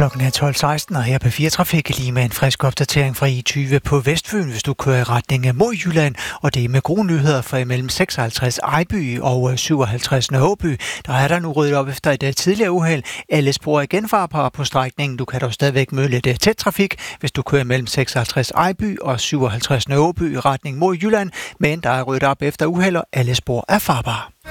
Klokken er 12.16, og her på 4 Trafik lige med en frisk opdatering fra I20 på Vestfyn, hvis du kører i retning mod Jylland, og det er med gode nyheder for imellem 56 Ejby og 57 Nørreby. Der er der nu ryddet op efter et tidligere uheld. Alle spor er igen farbare på strækningen. Du kan dog stadigvæk møde lidt tæt trafik, hvis du kører mellem 56 Ejby og 57 Nørreby i retning mod Jylland, men der er ryddet op efter uheld, og alle spor er farbare.